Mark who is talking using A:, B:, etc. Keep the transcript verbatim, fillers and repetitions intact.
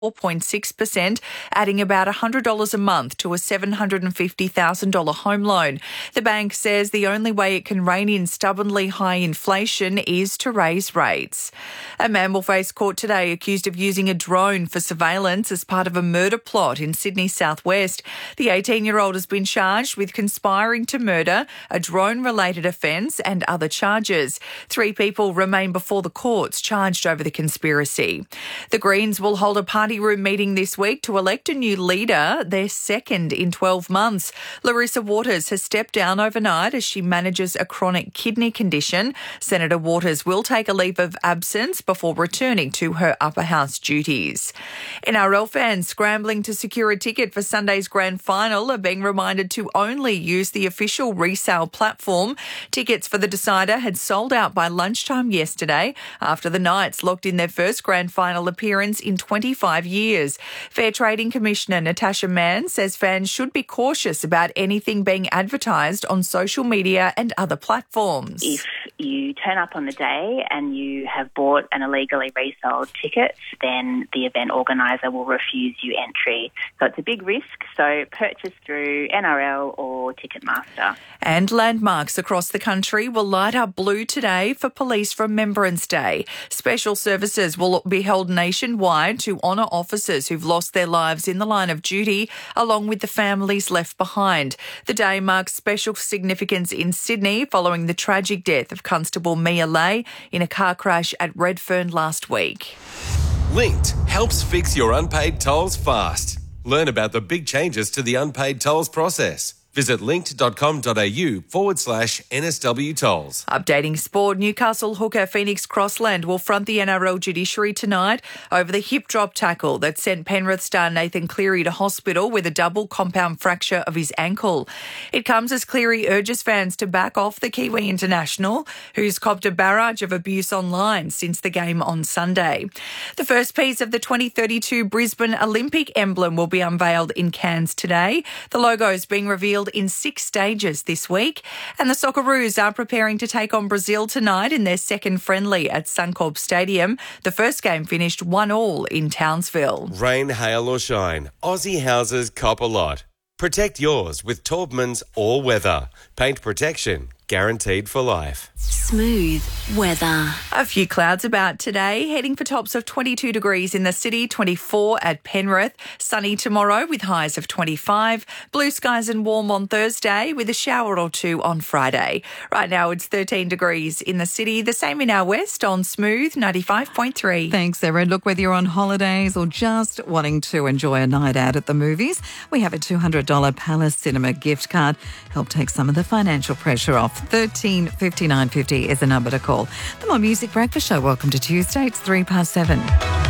A: four point six percent, adding about one hundred dollars a month to a seven hundred fifty thousand dollars home loan. The bank says the only way it can rein in stubbornly high inflation is to raise rates. A man will face court today accused of using a drone for surveillance as part of a murder plot in Sydney southwest. The eighteen-year-old has been charged with conspiring to murder, a drone-related offence and other charges. Three people remain before the courts charged over the conspiracy. The Greens will hold a party room meeting this week to elect a new leader, their second in twelve months. Larissa Waters has stepped down overnight as she manages a chronic kidney condition. Senator Waters will take a leave of absence before returning to her upper house duties. N R L fans scrambling to secure a ticket for Sunday's grand final are being reminded to only use the official resale platform. Tickets for the decider had sold out by lunchtime yesterday after the Knights locked in their first grand final appearance in twenty-five years. Fair Trading Commissioner Natasha Mann says fans should be cautious about anything being advertised on social media and other platforms.
B: If you turn up on the day and you have bought an illegally resold ticket, then the event organiser will refuse you entry. So it's a big risk, so purchase through N R L or Ticketmaster.
A: And landmarks across the country will light up blue today for Police Remembrance Day. Special services will be held nationwide to honour officers who've lost their lives in the line of duty, along with the families left behind. The day marks special significance in Sydney following the tragic death of Constable Mia Lay in a car crash at Redfern last week.
C: Linked helps fix your unpaid tolls fast. Learn about the big changes to the unpaid tolls process. Visit linkt.com.au forward slash NSW tolls.
A: Updating sport, Newcastle hooker Phoenix Crossland will front the N R L judiciary tonight over the hip drop tackle that sent Penrith star Nathan Cleary to hospital with a double compound fracture of his ankle. It comes as Cleary urges fans to back off the Kiwi international, who's copped a barrage of abuse online since the game on Sunday. The first piece of the twenty thirty-two Brisbane Olympic emblem will be unveiled in Cairns today. The logo is being revealed in six stages this week, and the Socceroos are preparing to take on Brazil tonight in their second friendly at Suncorp Stadium. The first game finished one all in Townsville.
C: Rain, hail or shine, Aussie houses cop a lot. Protect yours with Taubman's All Weather. Paint protection guaranteed for life.
D: Smooth weather.
A: A few clouds about today, heading for tops of twenty-two degrees in the city, twenty-four at Penrith. Sunny tomorrow with highs of twenty-five. Blue skies and warm on Thursday with a shower or two on Friday. Right now it's thirteen degrees in the city, the same in our west on Smooth ninety-five point three.
E: Thanks, Sarah. Look, whether you're on holidays or just wanting to enjoy a night out at the movies, we have a two hundred dollars Palace Cinema gift card. Help take some of the financial pressure off. thirteen fifty-nine fifty is the number to call. The More Music Breakfast Show. Welcome to Tuesday. It's three past seven.